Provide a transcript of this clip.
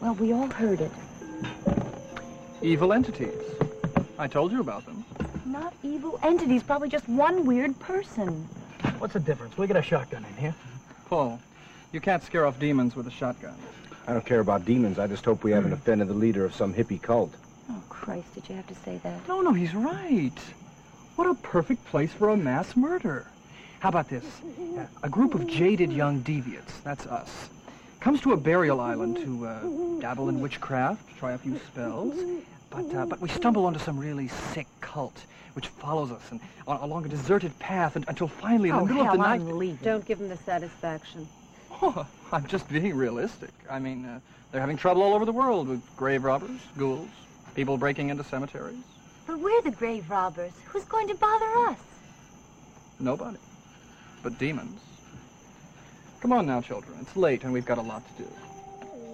Well, we all heard it. Evil entities. I told you about them. Not evil entities, probably just one weird person. What's the difference? We got a shotgun in here. Paul, you can't scare off demons with a shotgun. I don't care about demons. I just hope we haven't offended the leader of some hippie cult. Oh, Christ, did you have to say that? No, he's right. What a perfect place for a mass murder. How about this? A group of jaded young deviants, that's us, comes to a burial island to dabble in witchcraft, try a few spells, but we stumble onto some really sick cult which follows us along a deserted path until finally in the middle of the night... I'm leaving. Don't give them the satisfaction. Oh, I'm just being realistic. I mean, they're having trouble all over the world with grave robbers, ghouls, people breaking into cemeteries. But we're the grave robbers. Who's going to bother us? Nobody. But demons. Come on now, children. It's late and we've got a lot to do.